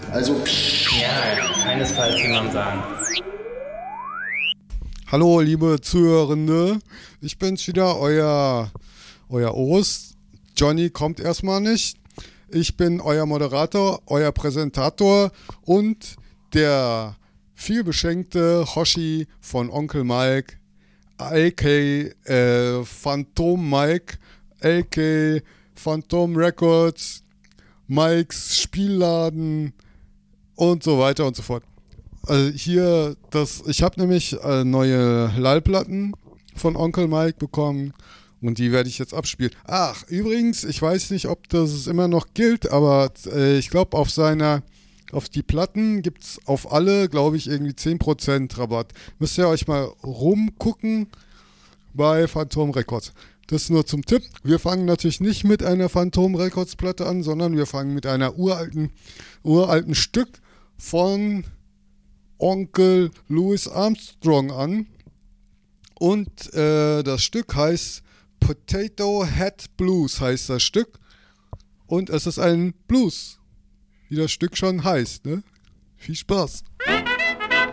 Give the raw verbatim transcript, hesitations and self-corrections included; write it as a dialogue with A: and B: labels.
A: Also psch.
B: Ja, keinesfalls, wie man sagen.
C: Hallo, liebe Zuhörende. Ich bin's wieder, euer, euer Ost. Johnny kommt erstmal nicht. Ich bin euer Moderator, euer Präsentator und der vielbeschenkte Hoshi von Onkel Mike, a k a. Äh, Phantom Mike, a k a. Phantom Records, Mikes Spielladen und so weiter und so fort. Also hier, das, ich habe nämlich äh, neue Lallplatten von Onkel Mike bekommen und die werde ich jetzt abspielen. Ach, übrigens, ich weiß nicht, ob das immer noch gilt, aber äh, ich glaube, auf seiner, auf die Platten gibt es auf alle, glaube ich, irgendwie zehn Prozent Rabatt. Müsst ihr euch mal rumgucken bei Phantom Records. Das nur zum Tipp. Wir fangen natürlich nicht mit einer Phantom Records Platte an, sondern wir fangen mit einer uralten, uralten Stück von Onkel Louis Armstrong an. Und äh, das Stück heißt Potato Head Blues, heißt das Stück. Und es ist ein Blues, wie das Stück schon heißt. Ne? Viel Spaß.